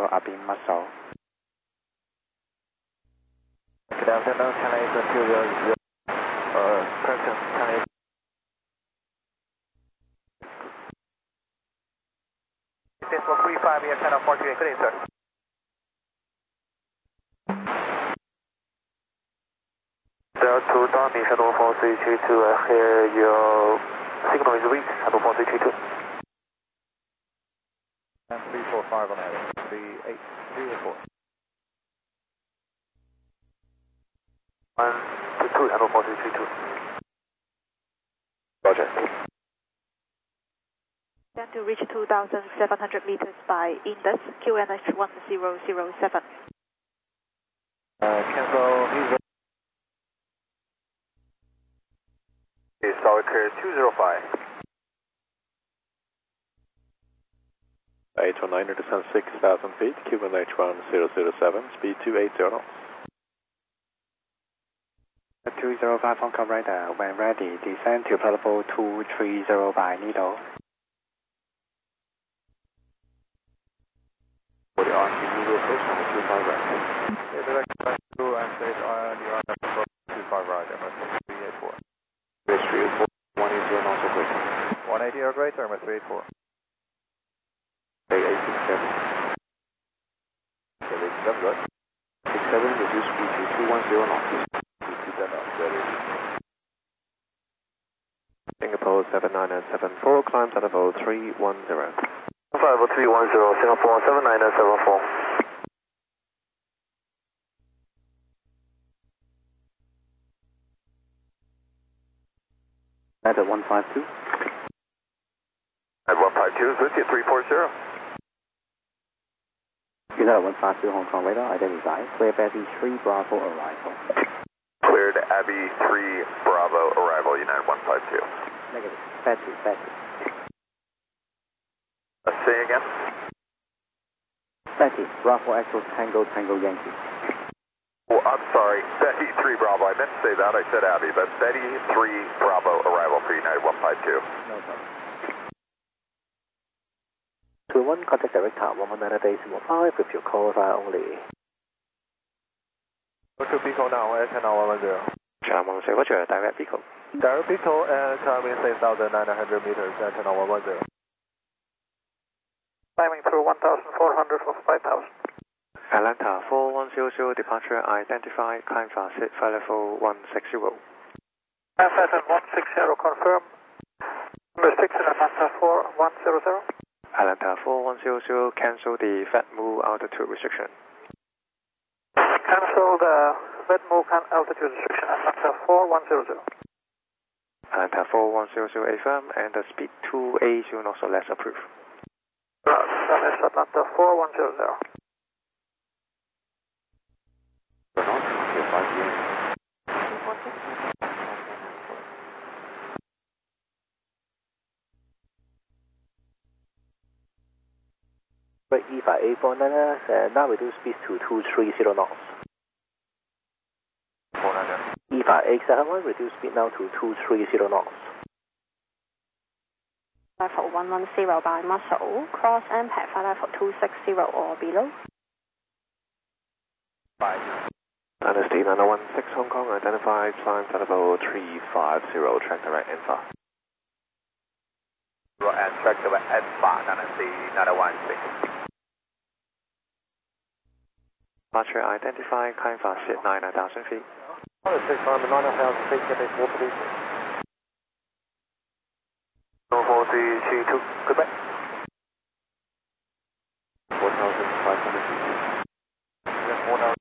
Abbey Muscle. Good afternoon, China 200, correction, China. This was 35 here, China 48, good day, sir. Delta 2, Donny, Shuttle 4332, I hear your signal is weak, Shuttle 4332. And 345 on heading, 3804. 1 to 2, Shuttle 4332. Roger. Then to reach 2,700 meters by Indus, QNH 1007. Cancel, he's solid clear 205. 819 descent 6,000 feet, QNH 1007, speed 280 knots. 205 Hong Kong radar, when ready, descend to level 230 by needle. For the RC Eagle approach on the 25 right. Yeah, direct back to and stage on the RF 25 right, MS 384. Base 384, 180 knots operator. 180 or greater, MS 384. 8867. 87, right? 67, reduce speed to 210 knots. Repeat that out, ready. Singapore 79974, climb to level 310. 5310, Singapore 79974. At 152. At 152, Lucy 340. United 152 Hong Kong radar, identify, clear Abbey 3 Bravo arrival. Cleared Abbey 3 Bravo arrival, United 152. Negative, Betty. Say again? Betty, Bravo Echo Tango Yankee. Well, I'm sorry, Betty 3 Bravo. I meant to say that, I said Abbey, but Betty 3 Bravo arrival for United 152. No problem. 21, contact director 119.5 with your call via only. What's your Pico now? Channel 110. Channel 110, roger, direct Pico. Direct Pico and climbing 6,900 meters at channel 110. Climbing through 1,400 for 5,000. Atlanta 4100, departure identified, climb fast, flight level 160. FS 160, confirm. Number 6 in Atlanta 4100. Atlanta 4100, cancel the FedMove altitude restriction. Cancel the FedMove altitude restriction, Atlanta 4100. Atlanta 4100, affirm, and the speed 280 knots or less approved. That is Atlanta 4100. Right, EVA 849, now reduce speed to 230 knots. 400. EVA 871, reduce speed now to 230 knots. Level 110 by Muscle, cross impact flight level 260 or below. 5. Dynasty 9016 Hong Kong, identified, climb to level 350, track direct info. And track direct info, Dynasty 9016. Departure identified, climb fast at 9,000 feet. 9,000 feet, get a 432. 4332, goodbye. 4,500 feet. Yes, 4,000.